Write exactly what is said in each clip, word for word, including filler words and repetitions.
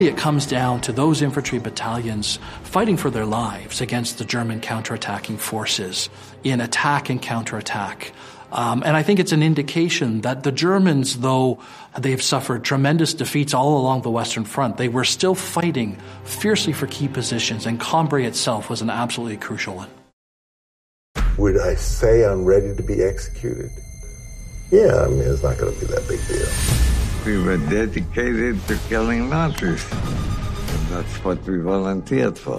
It comes down to those infantry battalions fighting for their lives against the German counterattacking forces in attack and counterattack. Um, and I think it's an indication that the Germans, though they've suffered tremendous defeats all along the Western Front, they were still fighting fiercely for key positions, and Cambrai itself was an absolutely crucial one. Would I say I'm ready to be executed? Yeah, I mean, it's not going to be that big deal. We were dedicated to killing Nazis. And that's what we volunteered for.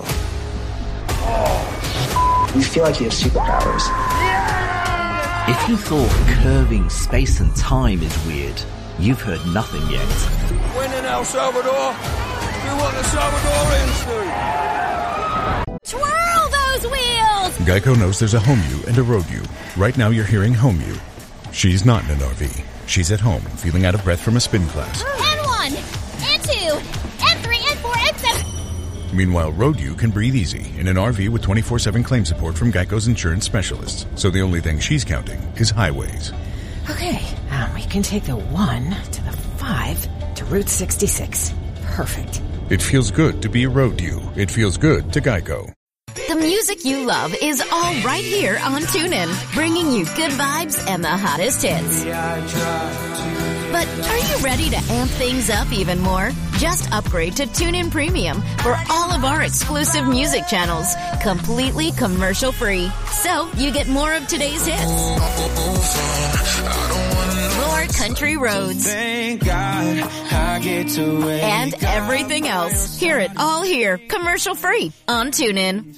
Oh. You feel like you have superpowers. Yeah! If you thought curving space and time is weird, you've heard nothing yet. When in El Salvador, do what the Salvadorians do. Twirl those wheels! Geico knows there's a home you and a road you. Right now you're hearing home you. She's not in an R V. She's at home, feeling out of breath from a spin class. N one, N two, N three, N four, N seven. Meanwhile, Road U can breathe easy in an R V with twenty-four seven claim support from Geico's insurance specialists. So the only thing she's counting is highways. Okay, um, we can take the one to the five to Route sixty-six. Perfect. It feels good to be a Road U. It feels good to Geico. The music you love is all right here on TuneIn, bringing you good vibes and the hottest hits. But are you ready to amp things up even more? Just upgrade to TuneIn Premium for all of our exclusive music channels, completely commercial-free. So you get more of today's hits, more country roads, Thank God I get to and everything else. Hear it all here, commercial-free on TuneIn.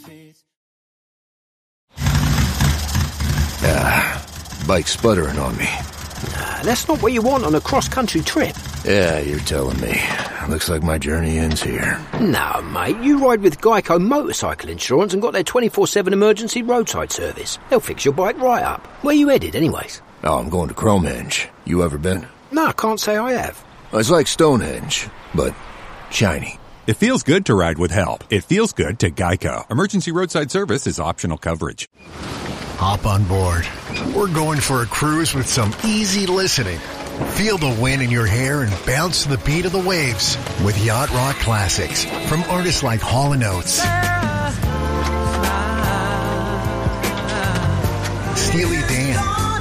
Ah, bike sputtering on me. Nah, that's not what you want on a cross-country trip. Yeah, you're telling me. Looks like my journey ends here. No, mate, you ride with Geico Motorcycle Insurance and got their twenty-four seven emergency roadside service. They'll fix your bike right up. Where you headed, anyways? Oh, I'm going to Cromhenge. You ever been? No, I can't say I have. It's like Stonehenge, but shiny. It feels good to ride with help. It feels good to Geico. Emergency roadside service is optional coverage. Hop on board. We're going for a cruise with some easy listening. Feel the wind in your hair and bounce to the beat of the waves with Yacht Rock Classics from artists like Hall and Oates, Steely Dan,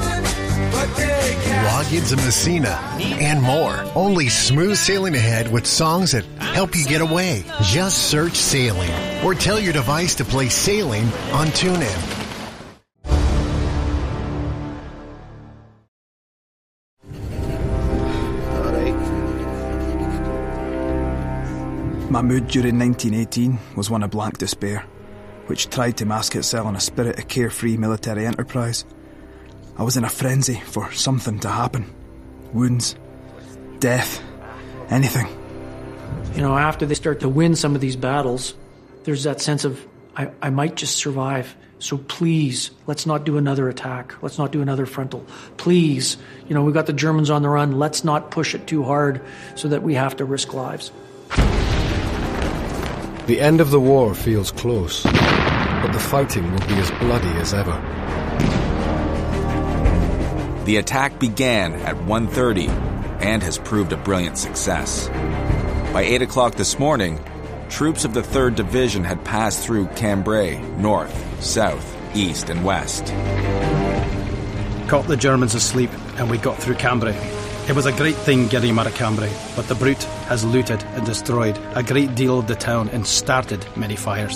Loggins and Messina, and more. Only smooth sailing ahead with songs that help you get away. Just search Sailing or tell your device to play Sailing on TuneIn. My mood during nineteen eighteen was one of blank despair, which tried to mask itself in a spirit of carefree military enterprise. I was in a frenzy for something to happen. Wounds, death, anything. You know, after they start to win some of these battles, there's that sense of, I, I might just survive. So please, let's not do another attack. Let's not do another frontal. Please, you know, we've got the Germans on the run. Let's not push it too hard so that we have to risk lives. The end of the war feels close, but the fighting will be as bloody as ever. The attack began at one thirty and has proved a brilliant success. By eight o'clock this morning, troops of the third Division had passed through Cambrai, north, south, east, and west. Caught the Germans asleep, and we got through Cambrai. It was a great thing getting him out of Cambrai, but the brute has looted and destroyed a great deal of the town and started many fires.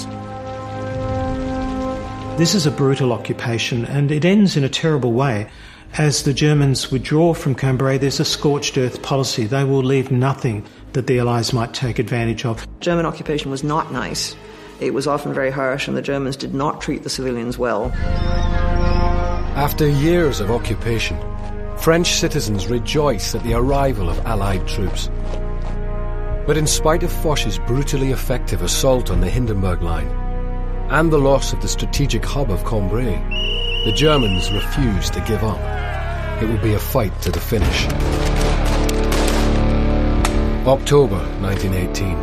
This is a brutal occupation, and it ends in a terrible way. As the Germans withdraw from Cambrai, there's a scorched earth policy. They will leave nothing that the Allies might take advantage of. German occupation was not nice. It was often very harsh, and the Germans did not treat the civilians well. After years of occupation, French citizens rejoice at the arrival of Allied troops. But in spite of Foch's brutally effective assault on the Hindenburg Line and the loss of the strategic hub of Cambrai, the Germans refuse to give up. It will be a fight to the finish. October nineteen eighteen.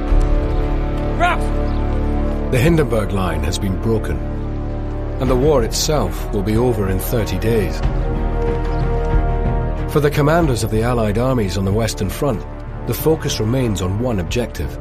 The Hindenburg Line has been broken, and the war itself will be over in thirty days. For the commanders of the Allied armies on the Western Front, the focus remains on one objective: